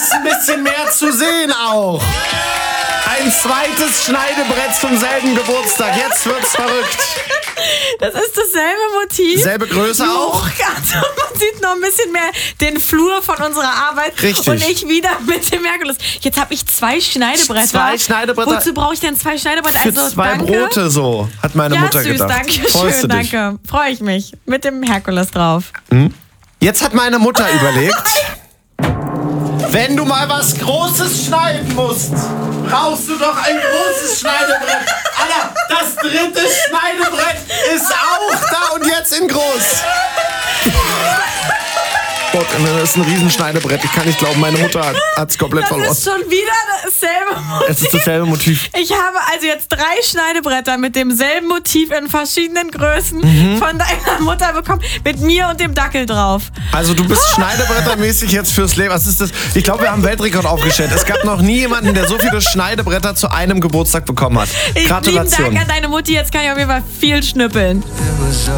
ist ein bisschen mehr zu sehen auch. Ein zweites Schneidebrett zum selben Geburtstag. Jetzt wird's verrückt. Das ist dasselbe Motiv. Selbe Größe auch. Man sieht noch ein bisschen mehr den Flur von unserer Arbeit. Richtig. Und ich wieder mit dem Herkules. Jetzt habe ich 2 Schneidebretter. 2 Schneidebretter. Wozu brauche ich denn 2 Schneidebretter? Für 2 danke. Brote so, hat meine Mutter süß, gedacht. Danke Freust schön, du dich? danke. Freue ich mich. Mit dem Herkules drauf. Jetzt hat meine Mutter überlegt, wenn du mal was Großes schneiden musst, brauchst du doch ein großes Schneidebrett. Alter, das 3. Schneidebrett ist auch da und jetzt in groß. Gott, das ist ein Riesenschneidebrett. Ich kann nicht glauben, meine Mutter hat es komplett verloren. Das ist schon wieder dasselbe Motiv. Es ist dasselbe Motiv. Ich habe also jetzt 3 Schneidebretter mit demselben Motiv in verschiedenen Größen von deiner Mutter bekommen. Mit mir und dem Dackel drauf. Also du bist Schneidebrettermäßig jetzt fürs Leben. Was ist das? Ich glaube, wir haben einen Weltrekord aufgestellt. Es gab noch nie jemanden, der so viele Schneidebretter zu einem Geburtstag bekommen hat. Gratulation. Lieben Dank an deine Mutti. Jetzt kann ich auf jeden Fall viel schnüppeln.